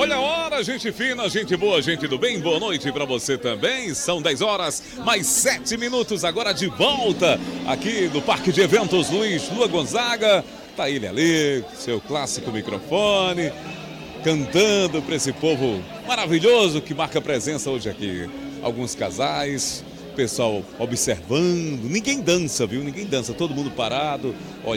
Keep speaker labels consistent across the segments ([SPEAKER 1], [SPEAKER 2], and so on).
[SPEAKER 1] Olha a hora, gente fina, gente boa, gente do bem, boa noite pra você também. São 10 horas, mais 7 minutos agora de volta aqui no Parque de Eventos Luiz Lua Gonzaga. Tá ele ali, seu clássico microfone, cantando pra esse povo maravilhoso que marca presença hoje aqui. Alguns casais, pessoal observando, ninguém dança, viu? Ninguém dança, todo mundo parado,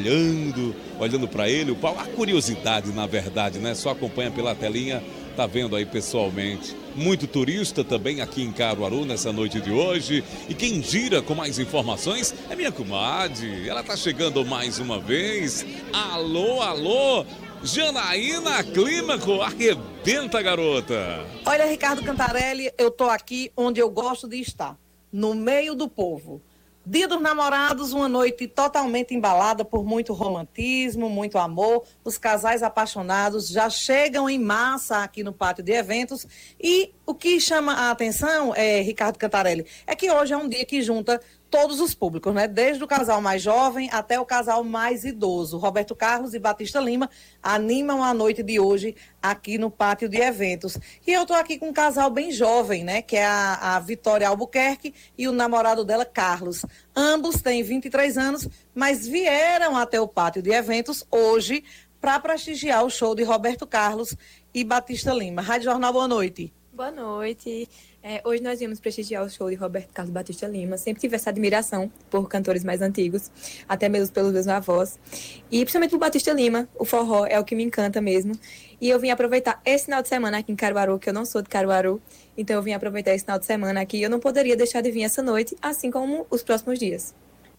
[SPEAKER 1] olhando para ele. A curiosidade, na verdade, né? Só acompanha pela telinha, tá vendo aí pessoalmente. Muito turista também aqui em Caruaru nessa noite de hoje. E quem gira com mais informações é minha comadre. Ela tá chegando mais uma vez. Alô, alô! Janaína Clímaco, arrebenta, garota!
[SPEAKER 2] Olha, Ricardo Cantarelli, eu tô aqui onde eu gosto de estar. No meio do povo. Dia dos Namorados, uma noite totalmente embalada por muito romantismo, muito amor. Os casais apaixonados já chegam em massa aqui no pátio de eventos. E o que chama a atenção, Ricardo Cantarelli, é que hoje é um dia que junta todos os públicos, né? Desde o casal mais jovem até o casal mais idoso. Roberto Carlos e Batista Lima animam a noite de hoje aqui no pátio de eventos. E eu tô aqui com um casal bem jovem, né? Que é a Vitória Albuquerque e o namorado dela, Carlos. Ambos têm 23 anos, mas vieram até o pátio de eventos hoje para prestigiar o show de Roberto Carlos e Batista Lima. Rádio Jornal, boa noite.
[SPEAKER 3] Boa noite. Hoje nós viemos prestigiar o show de Roberto Carlos e Batista Lima. Sempre tive essa admiração por cantores mais antigos, até mesmo pelos meus avós. E principalmente por Batista Lima, o forró é o que me encanta mesmo. E eu vim aproveitar esse final de semana aqui em Caruaru, que eu não sou de Caruaru. Então eu vim aproveitar esse final de semana aqui. Eu não poderia deixar de vir essa noite, assim como os próximos dias.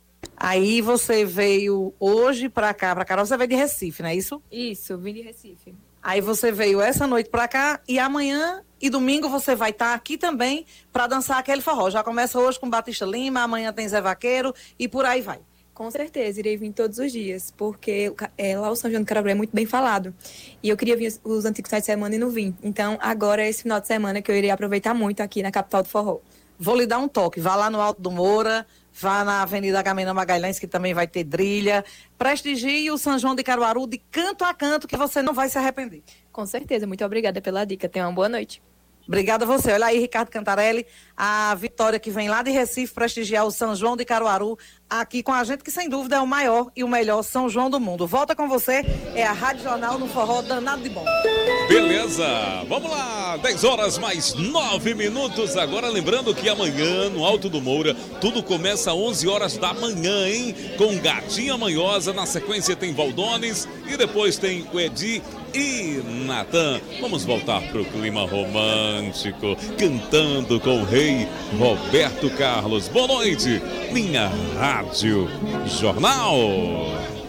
[SPEAKER 2] Aí você veio hoje para cá, para Caruaru, você veio de Recife, não é isso?
[SPEAKER 3] Isso, vim de Recife.
[SPEAKER 2] Aí você veio essa noite para cá e amanhã e domingo você vai estar aqui também para dançar aquele forró. Já começa hoje com Batista Lima, amanhã tem Zé Vaqueiro e por aí vai.
[SPEAKER 3] Com certeza, irei vir todos os dias, porque lá o São João do Caruaru é muito bem falado. E eu queria vir os antigos finais de semana e não vim. Então agora é esse final de semana que eu irei aproveitar muito aqui na capital do forró.
[SPEAKER 2] Vou lhe dar um toque, vá lá no Alto do Moura, vá na Avenida Agamenon Magalhães, que também vai ter trilha. Prestigie o São João de Caruaru de canto a canto, que você não vai se arrepender.
[SPEAKER 3] Com certeza, muito obrigada pela dica. Tenha uma boa noite.
[SPEAKER 2] Obrigada a você. Olha aí, Ricardo Cantarelli, a Vitória que vem lá de Recife prestigiar o São João de Caruaru, aqui com a gente, que sem dúvida é o maior e o melhor São João do mundo. Volta com você, é a Rádio Jornal no Forró Danado de Bom.
[SPEAKER 1] Beleza, vamos lá, 10 horas mais 9 minutos. Agora lembrando que amanhã no Alto do Moura, tudo começa às 11 horas da manhã, hein? Com Gatinha Manhosa, na sequência tem Valdones e depois tem o Edi e Natan. Vamos voltar pro clima romântico, cantando com o rei Roberto Carlos. Boa noite, minha Rádio Jornal.